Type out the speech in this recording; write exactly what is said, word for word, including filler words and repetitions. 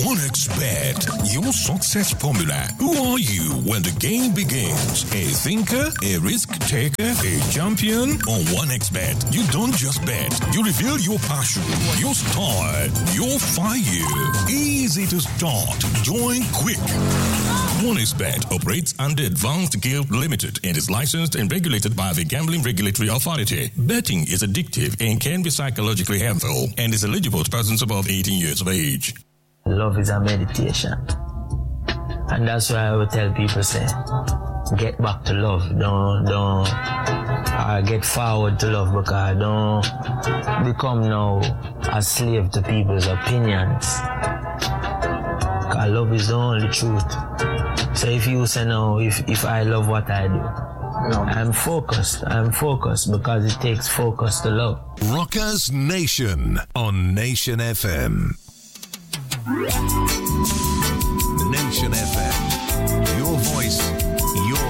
OneXBet, your success formula. Who are you when the game begins? A thinker, a risk taker, a champion? On OneXBet, you don't just bet. You reveal your passion, your style, your fire. Easy to start. Join quick. OneXBet operates under Advanced Guild Limited and is licensed and regulated by the Gambling Regulatory Authority. Betting is addictive and can be psychologically harmful and is eligible to persons above eighteen years of age. Love is a meditation. And that's why I would tell people, say, get back to love. Don't, don't, uh, get forward to love, because don't become now a slave to people's opinions. Because love is the only truth. So if you say no, if, if I love what I do, no. I'm focused. I'm focused because it takes focus to love. Rockers Nation on Nation F M.